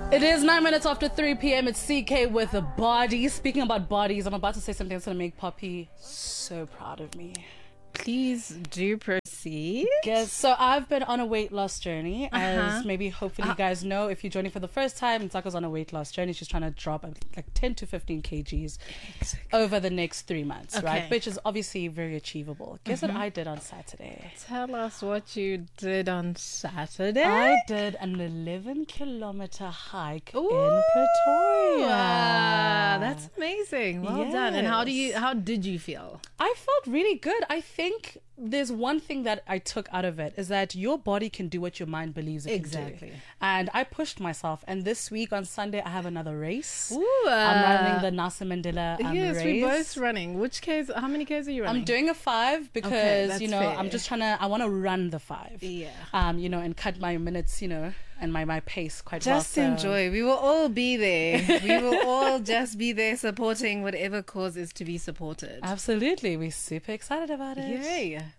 It is 9 minutes after 3 p.m. It's CK with a body. Speaking about bodies, I'm about to say something that's going to make Poppy so proud of me. Please do proceed. Yes, so I've been on a weight loss journey. As maybe hopefully you guys know, if you're joining for the first time, Nsaka's on a weight loss journey. She's trying to drop like 10 to 15 kgs over the next 3 months, right? Which is obviously very achievable. Guess what I did on Saturday? Tell us what you did on Saturday. I did an 11-kilometer hike in Pretoria. That's amazing. Well done. And how did you feel? I felt really good. I think there's one thing that I took out of it is that your body can do what your mind believes it can do. And I pushed myself. And this week on Sunday, I have another race. I'm running the Nelson Mandela race. Yes, we're both running. Which Ks? How many Ks are you running? I'm doing a 5 because, fair. I'm just I want to run the 5. Yeah. And cut my minutes, and my pace quite well. Just enjoy. We will all be there. We will all just be there supporting whatever cause is to be supported. Absolutely. We're super excited about it. Yay.